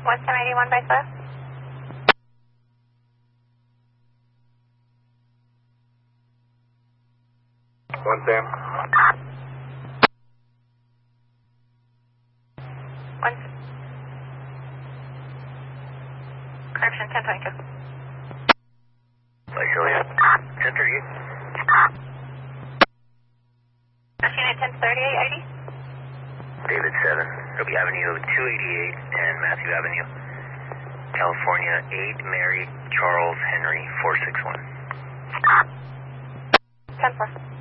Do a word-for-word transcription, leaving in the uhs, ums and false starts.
one seven eight one by five. One Sam. One. Correction, ten twenty-two. By Juliet. ten thirty-eight. Unit ten thirty-eight, I D. David seven. Ruby Avenue two eighty-eight and Matthew Avenue. California eight, Mary Charles Henry four six one. ten four.